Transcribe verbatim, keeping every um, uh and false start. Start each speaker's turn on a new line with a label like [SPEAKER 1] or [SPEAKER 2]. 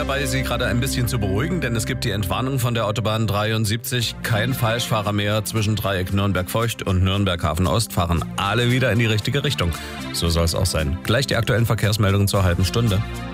[SPEAKER 1] dabei, Sie gerade ein bisschen zu beruhigen, denn es gibt die Entwarnung von der Autobahn dreiundsiebzig. Kein Falschfahrer mehr. Zwischen Dreieck Nürnberg-Feucht und Nürnberg-Hafen-Ost fahren alle wieder in die richtige Richtung. So soll es auch sein. Gleich die aktuellen Verkehrsmeldungen zur halben Stunde.